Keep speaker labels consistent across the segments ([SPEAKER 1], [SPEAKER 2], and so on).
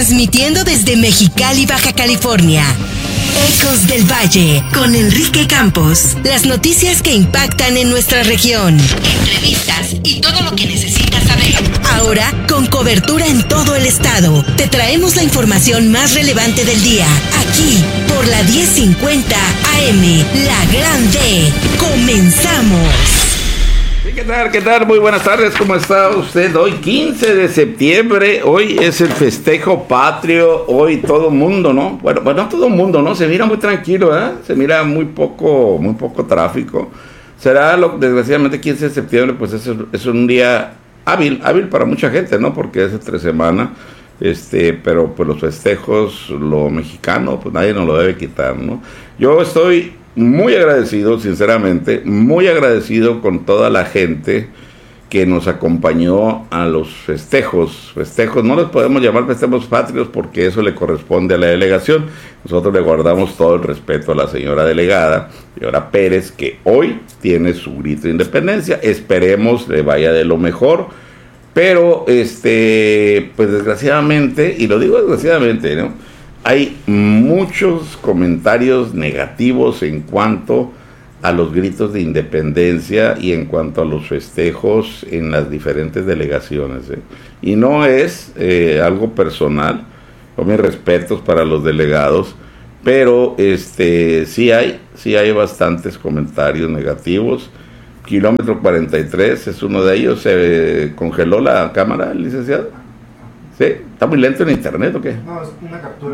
[SPEAKER 1] Transmitiendo desde Mexicali, Baja California. Ecos del Valle, con Enrique Campos. Las noticias que impactan en nuestra región. Entrevistas y todo lo que necesitas saber. Ahora, con cobertura en todo el estado, te traemos la información más relevante del día. Aquí, por la 1050 AM, La Gran D. ¡Comenzamos!
[SPEAKER 2] ¿Qué tal? Muy buenas tardes, ¿cómo está usted? Hoy 15 de septiembre, hoy es el festejo patrio, hoy todo mundo, ¿no? Bueno, no todo mundo, ¿no? Se mira muy tranquilo, ¿eh? Se mira muy poco tráfico. Será, desgraciadamente, 15 de septiembre, pues es un día hábil para mucha gente, ¿no? Porque es entre semana, pero pues los festejos, lo mexicano, pues nadie nos lo debe quitar, ¿no? Yo estoy muy agradecido, sinceramente, muy agradecido con toda la gente que nos acompañó a los festejos, no les podemos llamar festejos patrios porque eso le corresponde a la delegación. Nosotros le guardamos todo el respeto a la señora delegada, señora Pérez, que hoy tiene su grito de independencia. Esperemos le vaya de lo mejor, pero pues desgraciadamente, y lo digo desgraciadamente, ¿no?, hay muchos comentarios negativos en cuanto a los gritos de independencia y en cuanto a los festejos en las diferentes delegaciones, ¿eh? Y no es algo personal, con mis respetos para los delegados, pero sí hay bastantes comentarios negativos. Kilómetro 43 es uno de ellos. ¿Se congeló la cámara, licenciado? ¿Sí? ¿Está muy lento en internet o qué?
[SPEAKER 3] No, es una captura.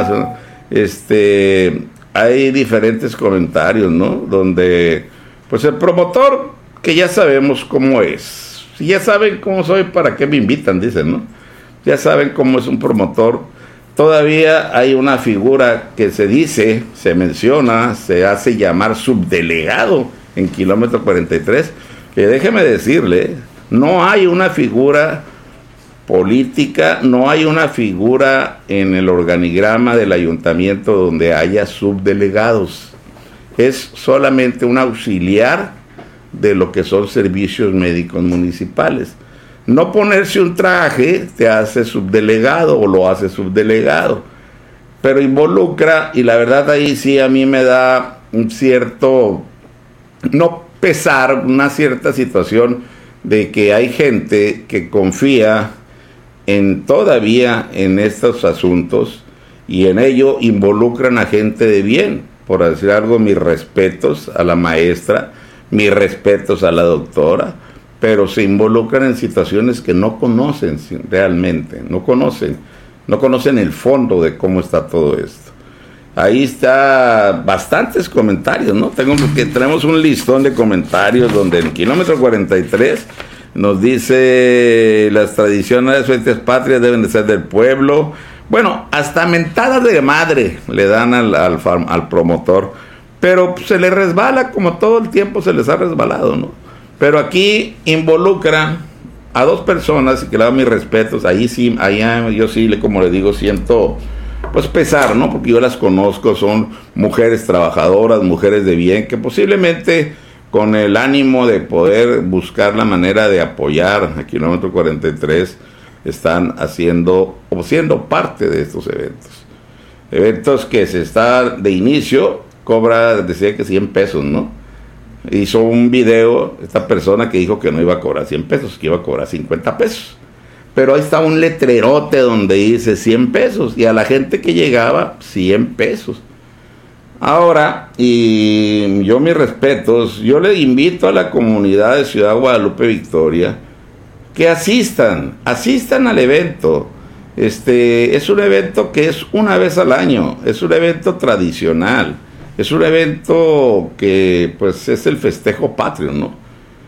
[SPEAKER 2] Hay diferentes comentarios, ¿no? Donde, pues el promotor, que ya sabemos cómo es. Si ya saben cómo soy, ¿para qué me invitan? Dicen, ¿no? Ya saben cómo es un promotor. Todavía hay una figura que se menciona, se hace llamar subdelegado en kilómetro 43, que déjeme decirle, no hay una figura política, no hay una figura en el organigrama del ayuntamiento donde haya subdelegados. Es solamente un auxiliar de lo que son servicios médicos municipales. No ponerse un traje te hace subdelegado o lo hace subdelegado, pero involucra, y la verdad ahí sí a mí me da un cierto, no pesar, una cierta situación de que hay gente que confía todavía en estos asuntos y en ello involucran a gente de bien. Por decir algo, mis respetos a la maestra, mis respetos a la doctora, pero se involucran en situaciones que no conocen realmente, no conocen el fondo de cómo está todo esto. Ahí está bastantes comentarios, ¿no? Tenemos un listón de comentarios donde en kilómetro 43 nos dice: las tradiciones fiestas patrias deben de ser del pueblo. Bueno, hasta mentadas de madre le dan al promotor, pero se le resbala, como todo el tiempo se les ha resbalado, ¿no? Pero aquí involucra a dos personas, y que le doy mis respetos. Ahí sí, allá yo sí, como le digo, siento pues pesar, ¿no? Porque yo las conozco, son mujeres trabajadoras, mujeres de bien, que posiblemente con el ánimo de poder buscar la manera de apoyar a kilómetro 43, están haciendo o siendo parte de estos eventos que se está de inicio, decía que 100 pesos, ¿no? Hizo un video esta persona que dijo que no iba a cobrar 100 pesos, que iba a cobrar 50 pesos, pero ahí está un letrerote donde dice 100 pesos, y a la gente que llegaba 100 pesos. Ahora, y yo mis respetos, yo le invito a la comunidad de Ciudad Guadalupe Victoria que asistan al evento. Es un evento que es una vez al año, es un evento tradicional, es un evento que pues es el festejo patrio, ¿no?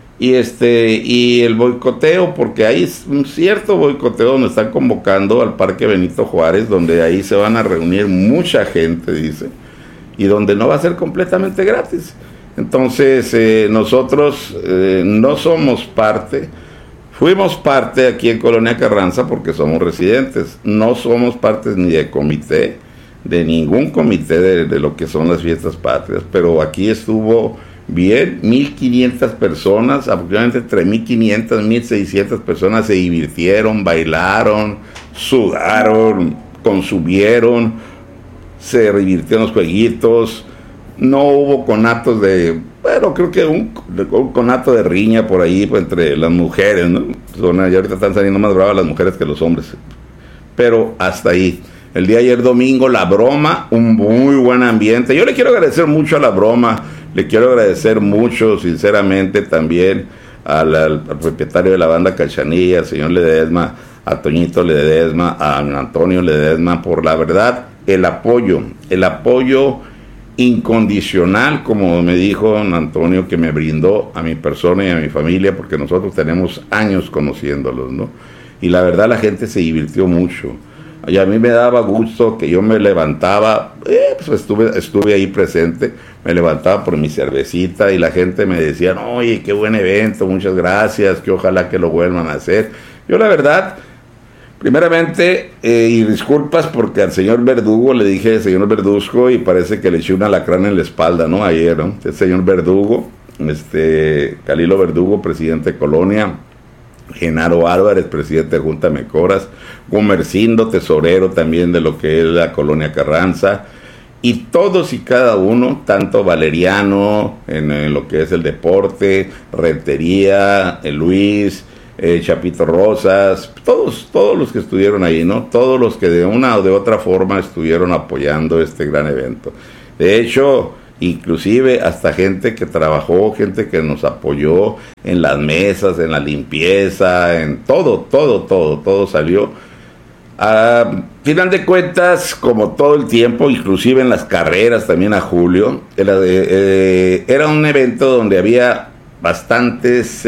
[SPEAKER 2] Y el boicoteo, porque hay un cierto boicoteo donde están convocando al Parque Benito Juárez, donde ahí se van a reunir mucha gente, dice, y donde no va a ser completamente gratis. Entonces nosotros no somos parte, fuimos parte aquí en Colonia Carranza porque somos residentes, no somos parte ni de comité, de ningún comité de lo que son las fiestas patrias, pero aquí estuvo bien, 1,500 personas, aproximadamente entre 1,500 y 1,600 personas se divirtieron, bailaron, sudaron, consumieron, se revirtieron los jueguitos, no hubo conatos de, bueno, creo que un conato de riña por ahí pues, entre las mujeres, ¿no? Y ahorita están saliendo más bravas las mujeres que los hombres, pero hasta ahí. El día de ayer domingo, La Broma, un muy buen ambiente. Yo le quiero agradecer mucho a La Broma, le quiero agradecer mucho, sinceramente, también al propietario de la banda Cachanilla, al señor Ledesma, a Toñito Ledesma, a Antonio Ledesma, por la verdad, el apoyo incondicional, como me dijo don Antonio, que me brindó a mi persona y a mi familia, porque nosotros tenemos años conociéndolos, ¿no? Y la verdad la gente se divirtió mucho. Y a mí me daba gusto que yo me levantaba, pues estuve ahí presente, me levantaba por mi cervecita y la gente me decía, oye, qué buen evento, muchas gracias, que ojalá que lo vuelvan a hacer. Yo la verdad, primeramente, y disculpas porque al señor Verdugo le dije señor Verduzco y parece que le eché un alacrán en la espalda, ¿no? Ayer, ¿no? El señor Verdugo, Calilo Verdugo, presidente de Colonia, Genaro Álvarez, presidente de Junta Mecoras, Gumercindo, tesorero también de lo que es la Colonia Carranza, y todos y cada uno, tanto Valeriano, en lo que es el deporte, Rentería, Luis, Chapito Rosas, todos los que estuvieron ahí, ¿no? Todos los que de una o de otra forma estuvieron apoyando este gran evento. De hecho, inclusive hasta gente que trabajó, gente que nos apoyó en las mesas, en la limpieza, en todo salió. A final de cuentas, como todo el tiempo, inclusive en las carreras también a julio, era un evento donde había bastantes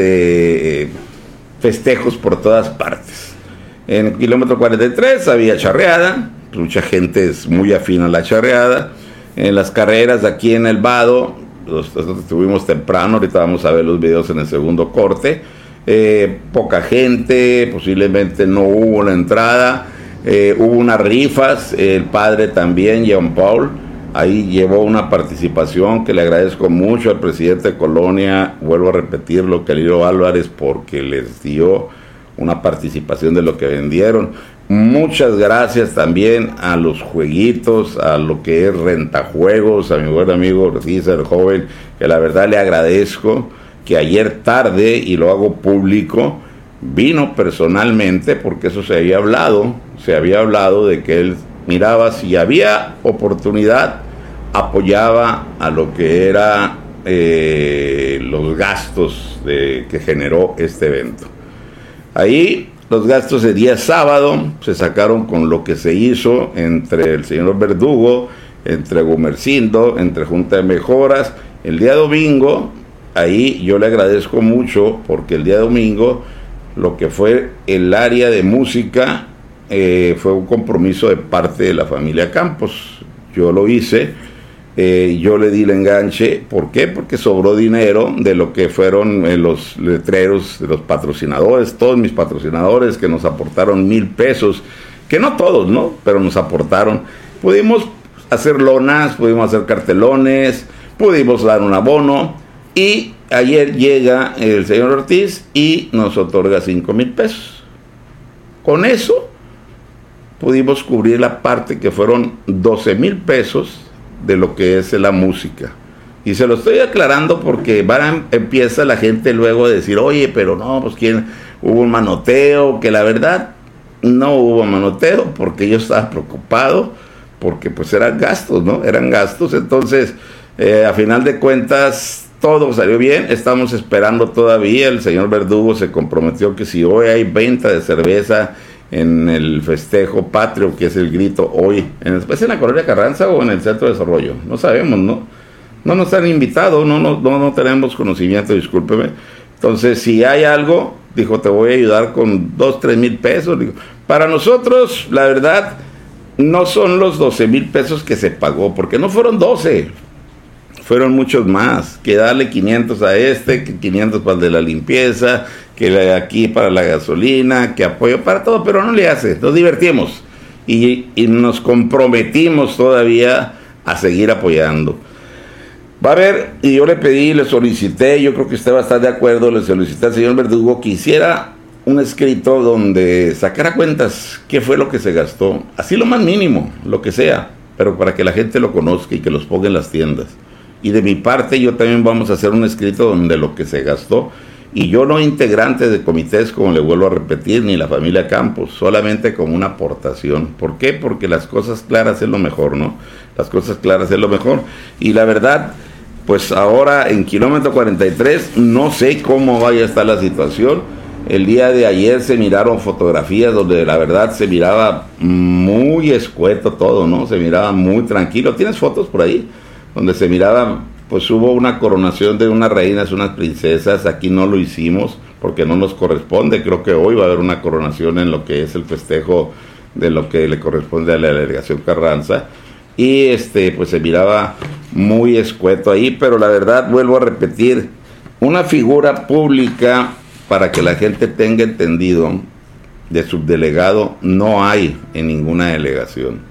[SPEAKER 2] festejos por todas partes. En el kilómetro 43 había charreada, mucha gente es muy afín a la charreada. En las carreras aquí en el Vado, nosotros estuvimos temprano, ahorita vamos a ver los videos en el segundo corte, poca gente, posiblemente no hubo la entrada, hubo unas rifas, el padre también, Jean Paul, ahí llevó una participación que le agradezco mucho al presidente de Colonia, vuelvo a repetirlo, Calilo Álvarez, porque les dio una participación de lo que vendieron. Muchas gracias también a los jueguitos, a lo que es Rentajuegos, a mi buen amigo César Joven, que la verdad le agradezco, que ayer tarde, y lo hago público, vino personalmente, porque eso se había hablado de que él miraba si había oportunidad, apoyaba a lo que era los gastos que generó este evento. Ahí los gastos de día sábado se sacaron con lo que se hizo entre el señor Verdugo, entre Gumercindo, entre Junta de Mejoras. El día domingo, ahí yo le agradezco mucho porque el día domingo lo que fue el área de música fue un compromiso de parte de la familia Campos. Yo lo hice. Yo le di el enganche. ¿Por qué? Porque sobró dinero de lo que fueron los letreros de los patrocinadores, todos mis patrocinadores que nos aportaron 1,000 pesos, que no todos, ¿no? Pero nos aportaron. Pudimos hacer lonas, pudimos hacer cartelones, pudimos dar un abono, y ayer llega el señor Ortiz y nos otorga 5,000 pesos. Con eso pudimos cubrir la parte que fueron 12,000 pesos de lo que es la música. Y se lo estoy aclarando porque empieza la gente luego a decir, oye, pero no, pues quién, hubo un manoteo, que la verdad no hubo manoteo, porque yo estaba preocupado, porque pues eran gastos, ¿no? Eran gastos. Entonces, a final de cuentas, todo salió bien. Estamos esperando todavía, el señor Verdugo se comprometió que si hoy hay venta de cerveza en el festejo patrio, que es el grito hoy, ¿es en la Colonia Carranza o en el Centro de Desarrollo? No sabemos, ¿no? No nos han invitado, no tenemos conocimiento, discúlpeme. Entonces, si hay algo, dijo, te voy a ayudar con 2,000-3,000 pesos. Digo, para nosotros, la verdad, no son los 12,000 pesos que se pagó, porque no fueron 12, fueron muchos más, que darle 500 a que 500 para el de la limpieza, que aquí para la gasolina, que apoyo para todo, pero no le hace, nos divertimos y nos comprometimos todavía a seguir apoyando. Va a haber, y yo le pedí, le solicité, yo creo que usted va a estar de acuerdo, le solicité al señor Verdugo que hiciera un escrito donde sacara cuentas qué fue lo que se gastó, así lo más mínimo, lo que sea, pero para que la gente lo conozca y que los ponga en las tiendas. Y de mi parte yo también vamos a hacer un escrito donde lo que se gastó, y yo no integrante de comités, como le vuelvo a repetir, ni la familia Campos, solamente como una aportación. ¿Por qué? Porque las cosas claras es lo mejor, ¿no? Las cosas claras es lo mejor. Y la verdad, pues ahora en kilómetro 43 no sé cómo vaya a estar la situación. El día de ayer se miraron fotografías donde la verdad se miraba muy escueto todo, ¿no? Se miraba muy tranquilo. ¿Tienes fotos por ahí? Donde se miraba, pues hubo una coronación de unas reinas, unas princesas. Aquí no lo hicimos porque no nos corresponde. Creo que hoy va a haber una coronación en lo que es el festejo de lo que le corresponde a la delegación Carranza. Y pues se miraba muy escueto ahí, pero la verdad, vuelvo a repetir, una figura pública, para que la gente tenga entendido, de subdelegado no hay en ninguna delegación.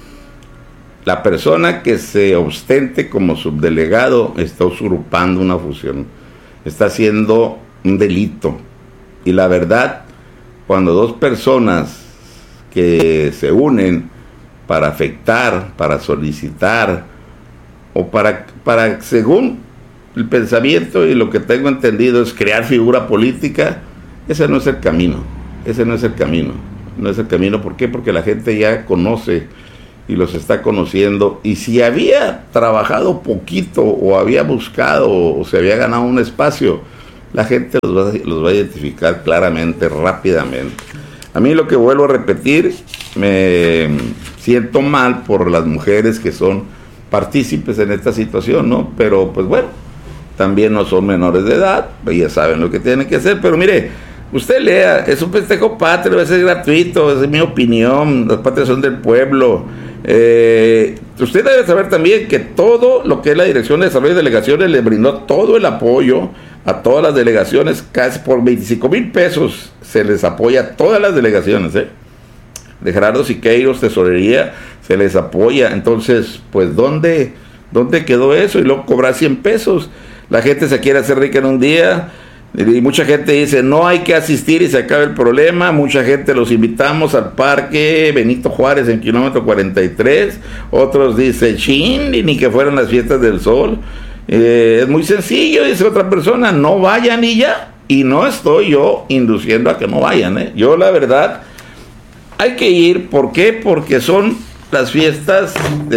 [SPEAKER 2] La persona que se ostente como subdelegado está usurpando una función, está haciendo un delito. Y la verdad, cuando dos personas que se unen para afectar, para solicitar, o para según el pensamiento y lo que tengo entendido es crear figura política, ese no es el camino, ese no es el camino, no es el camino. ¿Por qué? Porque la gente ya conoce y los está conociendo, y si había trabajado poquito o había buscado o se había ganado un espacio, la gente los va a identificar claramente, rápidamente. A mí, lo que vuelvo a repetir, me siento mal por las mujeres que son partícipes en esta situación, ¿no? Pero pues bueno, también no son menores de edad, ya saben lo que tienen que hacer. Pero mire, usted lea, es un festejo patrio, es gratuito, esa es mi opinión, las patrias son del pueblo. Usted debe saber también que todo lo que es la Dirección de Desarrollo de Delegaciones le brindó todo el apoyo a todas las delegaciones, casi por 25,000 pesos se les apoya a todas las delegaciones, de Gerardo Siqueiros, Tesorería, se les apoya. Entonces, pues, ¿dónde quedó eso? Y luego cobrar 100 pesos. La gente se quiere hacer rica en un día, y mucha gente dice, no hay que asistir y se acaba el problema. Mucha gente los invitamos al parque Benito Juárez en kilómetro 43. Otros dicen, chin, ni que fueran las fiestas del sol. Es muy sencillo, dice otra persona, no vayan y ya. Y no estoy yo induciendo a que no vayan, Yo, la verdad, hay que ir. ¿Por qué? Porque son las fiestas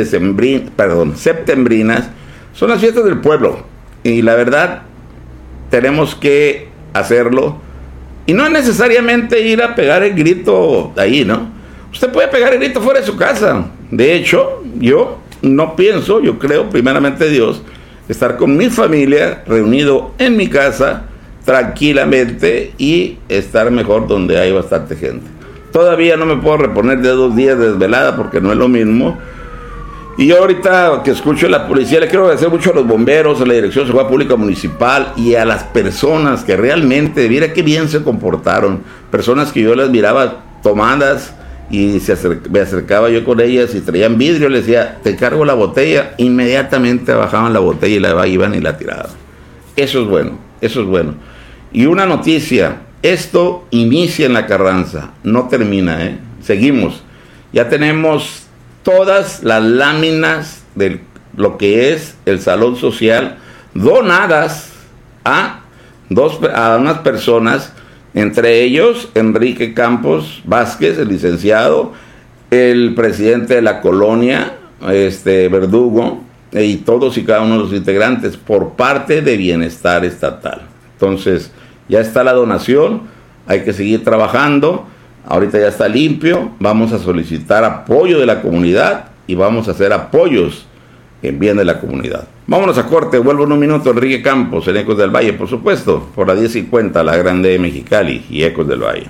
[SPEAKER 2] septembrinas, son las fiestas del pueblo. Y la verdad, tenemos que hacerlo. Y no es necesariamente ir a pegar el grito ahí, ¿no? Usted puede pegar el grito fuera de su casa. De hecho, yo creo, primeramente Dios, estar con mi familia, reunido en mi casa, tranquilamente, y estar mejor donde hay bastante gente. Todavía no me puedo reponer de 2 días de desvelada porque no es lo mismo. Y yo ahorita que escucho a la policía, le quiero agradecer mucho a los bomberos, a la Dirección de Seguridad Pública Municipal y a las personas que realmente, mira qué bien se comportaron. Personas que yo las miraba tomadas y me acercaba yo con ellas y traían vidrio, les decía, te cargo la botella, inmediatamente bajaban la botella y la iban y la tiraban. Eso es bueno, eso es bueno. Y una noticia, esto inicia en la Carranza, no termina, seguimos. Ya tenemos todas las láminas de lo que es el salón social donadas a unas personas, entre ellos Enrique Campos Vázquez, el licenciado, el presidente de la colonia, Verdugo, y todos y cada uno de los integrantes, por parte de Bienestar Estatal. Entonces, ya está la donación, hay que seguir trabajando. Ahorita ya está limpio, vamos a solicitar apoyo de la comunidad y vamos a hacer apoyos en bien de la comunidad. Vámonos a corte, vuelvo en un minuto. Enrique Campos, en Ecos del Valle, por supuesto, por la 1050, la Grande de Mexicali y Ecos del Valle.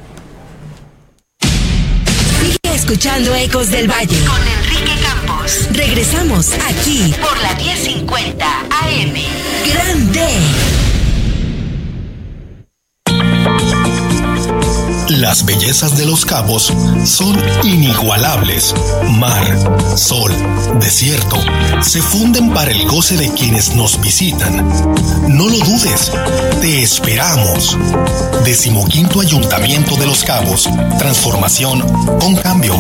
[SPEAKER 1] Sigue escuchando Ecos del Valle con Enrique Campos. Regresamos aquí por la 1050 AM. Grande.
[SPEAKER 3] Las bellezas de Los Cabos son inigualables. Mar, sol, desierto, se funden para el goce de quienes nos visitan. No lo dudes, te esperamos. 15º Ayuntamiento de Los Cabos. Transformación con cambio.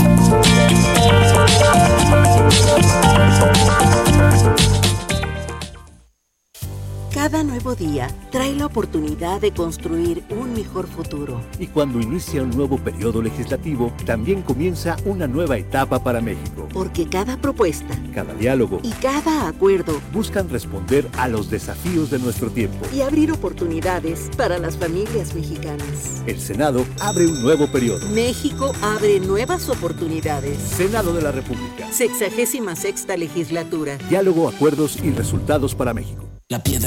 [SPEAKER 4] Cada nuevo día trae la oportunidad de construir un mejor futuro.
[SPEAKER 5] Y cuando inicia un nuevo periodo legislativo, también comienza una nueva etapa para México.
[SPEAKER 4] Porque cada propuesta,
[SPEAKER 5] cada diálogo
[SPEAKER 4] y cada acuerdo
[SPEAKER 5] buscan responder a los desafíos de nuestro tiempo
[SPEAKER 4] y abrir oportunidades para las familias mexicanas.
[SPEAKER 5] El Senado abre un nuevo periodo.
[SPEAKER 4] México abre nuevas oportunidades.
[SPEAKER 5] Senado de la República.
[SPEAKER 4] 66ª legislatura.
[SPEAKER 5] Diálogo, acuerdos y resultados para México.
[SPEAKER 6] La piedra